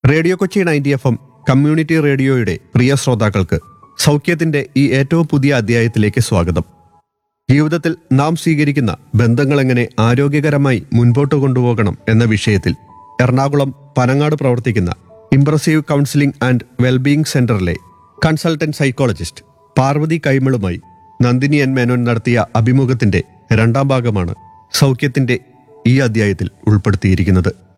Radio Kochi 90 FM community റേഡിയോയുടെ പ്രിയ ശ്രോതാക്കൾക്ക് സൗഖ്യത്തിന്റെ ഈ ഏറ്റവും പുതിയ അധ്യായത്തിലേക്ക് സ്വാഗതം. ജീവിതത്തിൽ നാം സ്വീകരിക്കുന്ന ബന്ധങ്ങൾ എങ്ങനെ ആരോഗ്യകരമായി മുൻപോട്ട് കൊണ്ടുപോകണം എന്ന വിഷയത്തിൽ എറണാകുളം പനങ്ങാട് പ്രവർത്തിക്കുന്ന ഇംപ്രസീവ് കൗൺസിലിംഗ് ആൻഡ് വെൽബീയിങ് സെന്ററിലെ consultant psychologist Parvathi കൈമളുമായി Nandini N Menon നടത്തിയ അഭിമുഖത്തിന്റെ രണ്ടാം ഭാഗമാണ് സൗഖ്യത്തിന്റെ ഈ അധ്യായത്തിൽ ഉൾപ്പെടുത്തിയിരിക്കുന്നത്.